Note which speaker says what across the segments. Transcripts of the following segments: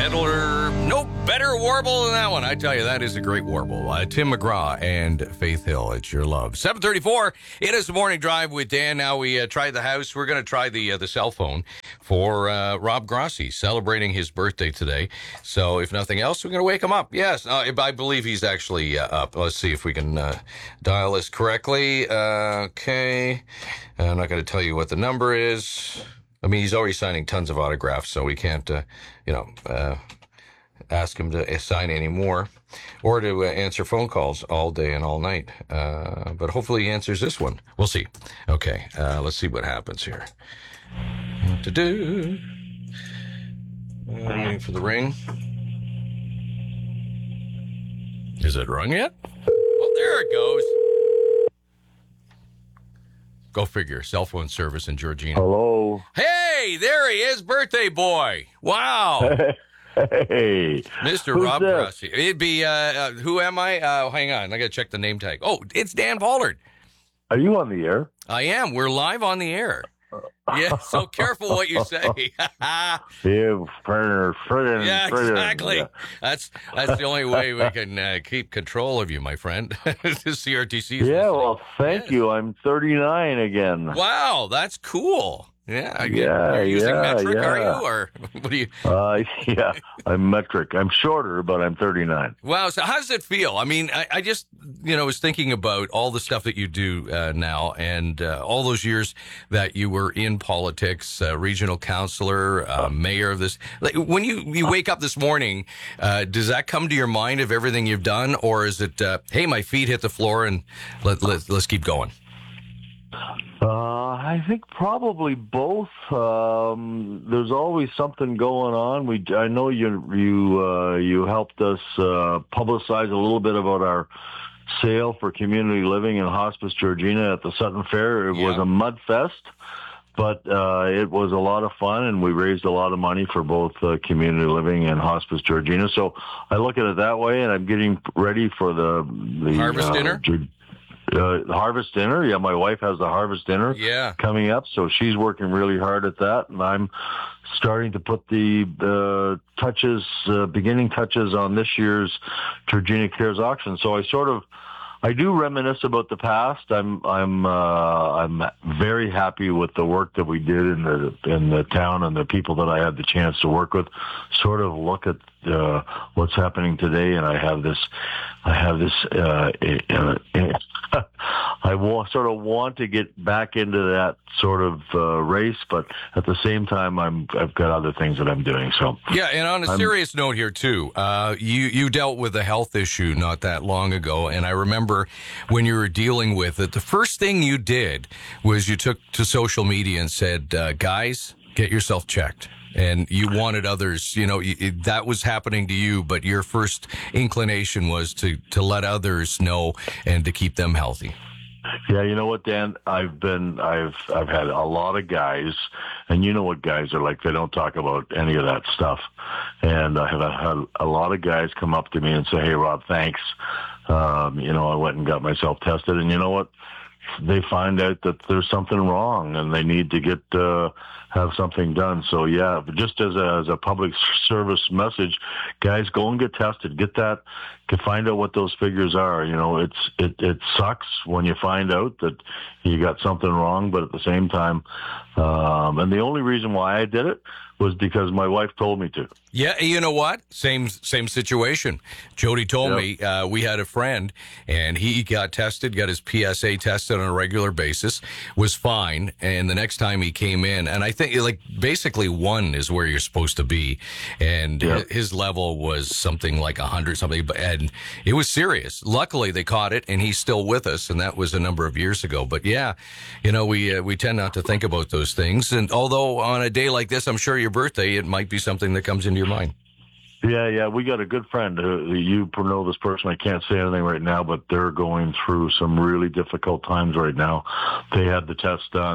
Speaker 1: No better warble than that one. I tell you, that is a great warble. Tim McGraw and Faith Hill, it's your love. 7:34, it is the morning drive with Dan. Now we tried the house. We're going to try the cell phone for Rob Grossi, celebrating his birthday today. So if nothing else, we're going to wake him up. Yes, I believe he's actually up. Let's see if we can dial this correctly. Okay. I'm not going to tell you what the number is. I mean, he's already signing tons of autographs, so we can't, ask him to sign any more or to answer phone calls all day and all night. But hopefully he answers this one. We'll see. Okay, let's see what happens here. Waiting for the ring. Is it rung yet? Oh, there it goes. Go figure. Cell phone service in Georgina.
Speaker 2: Hello.
Speaker 1: Hey, there he is, birthday boy. Wow.
Speaker 2: Hey.
Speaker 1: Mr.
Speaker 2: Who's
Speaker 1: Rob
Speaker 2: this?
Speaker 1: Grossi. It'd be, who am I? Hang on. I got to check the name tag. Oh, it's Dan Pollard.
Speaker 2: Are you on the air?
Speaker 1: I am. We're live on the air. Yeah, so careful what you say.
Speaker 2: You friggin'.
Speaker 1: Yeah, exactly.
Speaker 2: Yeah.
Speaker 1: That's the only way we can keep control of you, my friend. CRTC.
Speaker 2: Yeah, well, thank you. I'm 39 again.
Speaker 1: Wow, that's cool. Yeah, you're using metric, are you? Or what do you?
Speaker 2: Yeah, I'm metric. I'm shorter, but I'm 39.
Speaker 1: Wow. So how does it feel? I mean, I just, was thinking about all the stuff that you do now and all those years that you were in politics, regional councillor, mayor of this. Like, when you wake up this morning, does that come to your mind of everything you've done? Or is it, hey, my feet hit the floor and let's keep going?
Speaker 2: I think probably both. There's always something going on. I know you helped us publicize a little bit about our sale for community living in Hospice Georgina at the Sutton Fair. It was a mud fest, but it was a lot of fun, and we raised a lot of money for both community living and Hospice Georgina. So I look at it that way, and I'm getting ready for the
Speaker 1: Harvest dinner.
Speaker 2: The harvest dinner. Yeah, my wife has the harvest dinner coming up, so she's working really hard at that, and I'm starting to put the beginning touches on this year's Georgina Cares auction. So I do reminisce about the past. I'm very happy with the work that we did in the town and the people that I had the chance to work with. Sort of look at what's happening today, and I have this. I sort of want to get back into that sort of race, but at the same time, I've got other things that I'm doing. So
Speaker 1: yeah, and on a serious note here too, you dealt with a health issue not that long ago, and I remember when you were dealing with it, the first thing you did was you took to social media and said, "Guys, get yourself checked." And you wanted others, that was happening to you, but your first inclination was to let others know and to keep them healthy.
Speaker 2: Yeah, you know what, Dan? I've had a lot of guys, and you know what guys are like. They don't talk about any of that stuff. And I have had a lot of guys come up to me and say, "Hey, Rob, thanks. I went and got myself tested." And you know what? They find out that there's something wrong and they need to have something done. So yeah, just as a public service message, guys, go and get tested. Get that, to find out what those figures are. It sucks when you find out that you got something wrong, but at the same time, and the only reason why I did it was because my wife told me to.
Speaker 1: Yeah, you know what? Same situation. Jody told me we had a friend, and he got tested, got his PSA tested on a regular basis, was fine, and the next time he came in, and I think basically 1 is where you're supposed to be, and his level was something like 100 something, and it was serious. Luckily, they caught it, and he's still with us, and that was a number of years ago. But yeah, we tend not to think about those things, and although on a day like this, I'm sure your birthday, it might be something that comes into your mind.
Speaker 2: Yeah, we got a good friend. You know this person. I can't say anything right now, but they're going through some really difficult times right now. They had the test done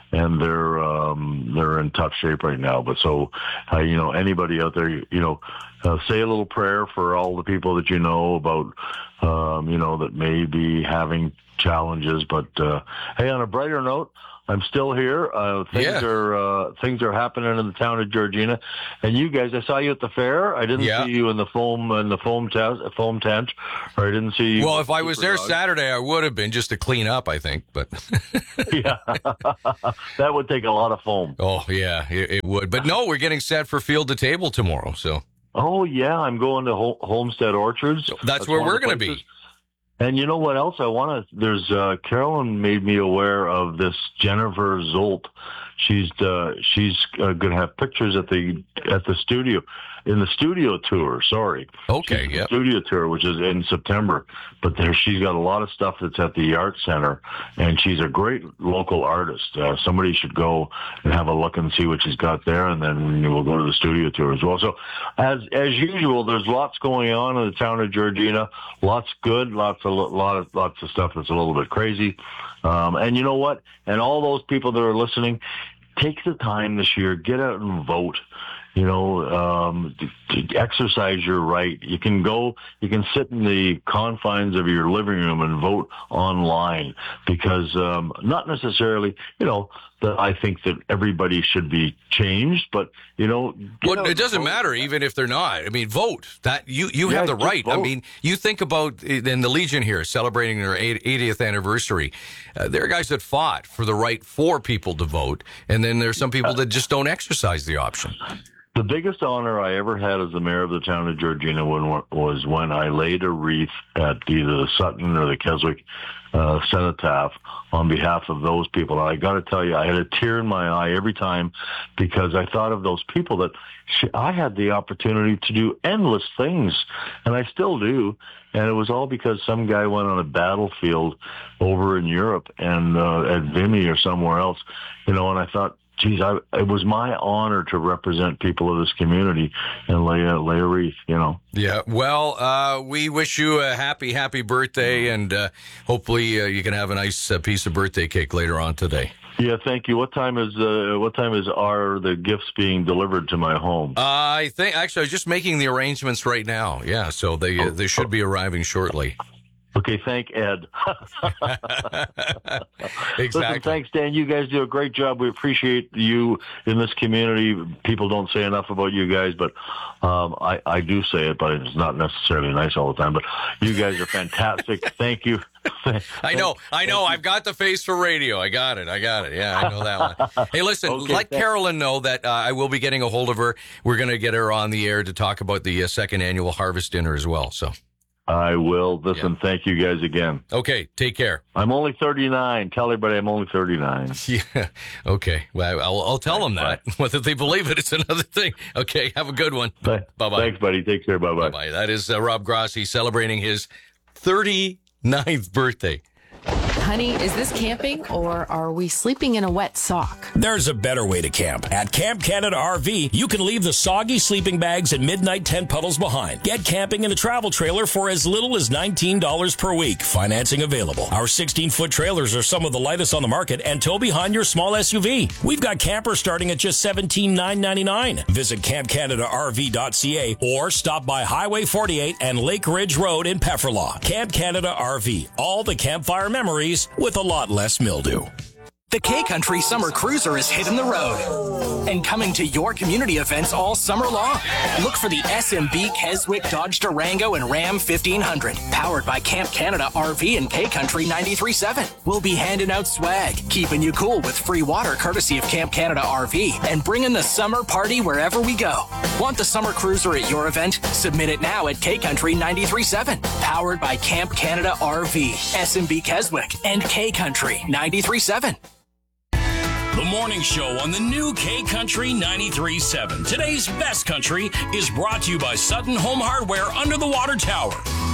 Speaker 2: and they're in tough shape right now. But so, anybody out there, say a little prayer for all the people that you know about, that may be having challenges. But hey, on a brighter note, I'm still here. Things are happening in the town of Georgina, and you guys. I saw you at the fair. I didn't see you in the foam tent, or I didn't see you.
Speaker 1: Well, if I was there Saturday, I would have been just to clean up, I think. But
Speaker 2: yeah, that would take a lot of foam.
Speaker 1: Oh yeah, it would. But no, we're getting set for Field to Table tomorrow. So.
Speaker 2: Oh yeah, I'm going to Homestead Orchards.
Speaker 1: That's where we're going to be.
Speaker 2: And you know what else I want to? There's Carolyn made me aware of this Jennifer Zolt. She's going to have pictures at the studio, in the studio tour. Sorry.
Speaker 1: Okay. Yeah.
Speaker 2: Studio tour, which is in September. But she's got a lot of stuff that's at the Art Center, and she's a great local artist. Somebody should go and have a look and see what she's got there, and then we'll go to the studio tour as well. So, as usual, there's lots going on in the town of Georgina. Lots good, lots of stuff that's a little bit crazy. And you know what? And all those people that are listening, take the time this year, get out and vote. To exercise your right. You can sit in the confines of your living room and vote online, because not necessarily, that I think that everybody should be changed, but
Speaker 1: well, it doesn't matter even if they're not. I mean, vote. That you have the right. Vote. I mean, you think about in the Legion here celebrating their 80th anniversary. There are guys that fought for the right for people to vote, and then there's some people that just don't exercise the option.
Speaker 2: The biggest honor I ever had as the mayor of the town of Georgina was when I laid a wreath at either the Sutton or the Keswick cenotaph on behalf of those people. And I got to tell you, I had a tear in my eye every time, because I thought of those people that I had the opportunity to do endless things, and I still do. And it was all because some guy went on a battlefield over in Europe and at Vimy or somewhere else, and I thought, geez, it was my honor to represent people of this community and lay a wreath,
Speaker 1: Yeah, well, we wish you a happy birthday, and hopefully you can have a nice piece of birthday cake later on today.
Speaker 2: Yeah, thank you. What time are the gifts being delivered to my home?
Speaker 1: I think actually I was just making the arrangements right now. Yeah, so they should be arriving shortly.
Speaker 2: Okay, thank Ed.
Speaker 1: Exactly.
Speaker 2: Listen, thanks, Dan. You guys do a great job. We appreciate you in this community. People don't say enough about you guys, but I do say it, but it's not necessarily nice all the time. But you guys are fantastic. Thank you.
Speaker 1: I know. I've got the face for radio. I got it. Yeah, I know that one. Hey, listen, let Carolyn know that I will be getting a hold of her. We're going to get her on the air to talk about the second annual Harvest Dinner as well. So
Speaker 2: I will. Listen, Thank you guys again.
Speaker 1: Okay, take care.
Speaker 2: I'm only 39. Tell everybody I'm only 39.
Speaker 1: Yeah. Okay. Well, I'll tell them that. Whether they believe it, it's another thing. Okay, have a good one. Bye-bye.
Speaker 2: Thanks, buddy. Take care. Bye-bye.
Speaker 1: Bye-bye. That is Rob Grossi celebrating his 39th birthday.
Speaker 3: Honey, is this camping or are we sleeping in a wet sock?
Speaker 4: There's a better way to camp. At Camp Canada RV, you can leave the soggy sleeping bags and midnight tent puddles behind. Get camping in a travel trailer for as little as $19 per week. Financing available. Our 16-foot trailers are some of the lightest on the market and tow behind your small SUV. We've got campers starting at just $17,999. Visit campcanadaRV.ca or stop by Highway 48 and Lake Ridge Road in Pefferlaw. Camp Canada RV. All the campfire memories with a lot less mildew.
Speaker 5: The K-Country Summer Cruiser is hitting the road and coming to your community events all summer long. Look for the SMB Keswick Dodge Durango and Ram 1500, powered by Camp Canada RV and K-Country 93.7. We'll be handing out swag, keeping you cool with free water courtesy of Camp Canada RV, and bringing the summer party wherever we go. Want the Summer Cruiser at your event? Submit it now at K-Country 93.7, powered by Camp Canada RV, SMB Keswick, and K-Country 93.7.
Speaker 4: The morning show on the new K-Country 93.7. Today's best country is brought to you by Sutton Home Hardware under the water tower.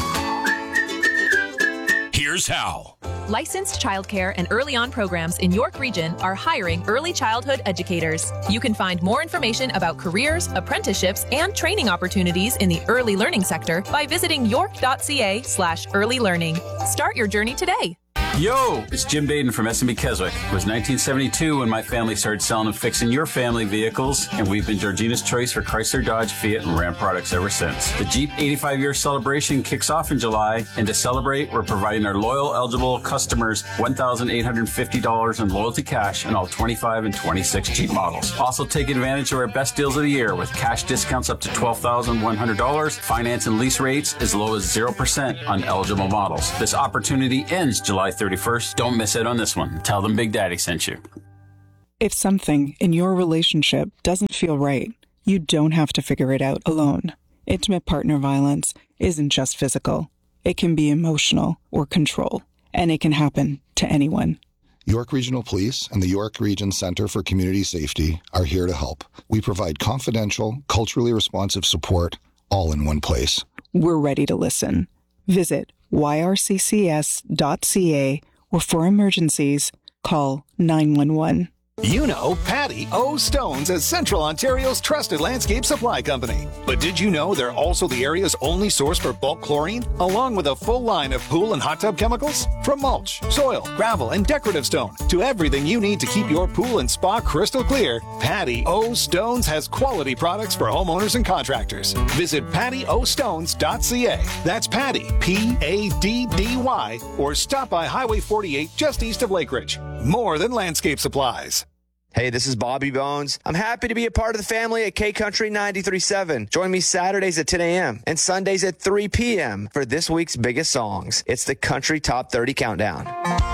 Speaker 4: Here's how.
Speaker 6: Licensed childcare and early on programs in York Region are hiring early childhood educators. You can find more information about careers, apprenticeships, and training opportunities in the early learning sector by visiting york.ca/early learning. Start your journey today.
Speaker 7: Yo, it's Jim Baden from S&B Keswick. It was 1972 when my family started selling and fixing your family vehicles, and we've been Georgina's choice for Chrysler, Dodge, Fiat, and Ram products ever since. The Jeep 85-year celebration kicks off in July, and to celebrate, we're providing our loyal, eligible customers $1,850 in loyalty cash on all 25 and 26 Jeep models. Also, take advantage of our best deals of the year with cash discounts up to $12,100, finance and lease rates as low as 0% on eligible models. This opportunity ends July 31st. Don't miss it on this one. Tell them Big Daddy sent you.
Speaker 8: If something in your relationship doesn't feel right, you don't have to figure it out alone. Intimate partner violence isn't just physical. It can be emotional or control, and it can happen to anyone.
Speaker 9: York Regional Police and the York Region Center for Community Safety are here to help. We provide confidential, culturally responsive support all in one place.
Speaker 8: We're ready to listen. Visit yrccs.ca, or for emergencies, call 911.
Speaker 10: You know Patty O. Stones as Central Ontario's trusted landscape supply company. But did you know they're also the area's only source for bulk chlorine, along with a full line of pool and hot tub chemicals? From mulch, soil, gravel, and decorative stone to everything you need to keep your pool and spa crystal clear, Patty O. Stones has quality products for homeowners and contractors. Visit pattyostones.ca. That's Patty, P-A-D-D-Y, or stop by Highway 48 just east of Lakeridge. More than landscape supplies.
Speaker 11: Hey, this is Bobby Bones. I'm happy to be a part of the family at K-Country 93.7. Join me Saturdays at 10 a.m. and Sundays at 3 p.m. for this week's biggest songs. It's the Country Top 30 Countdown.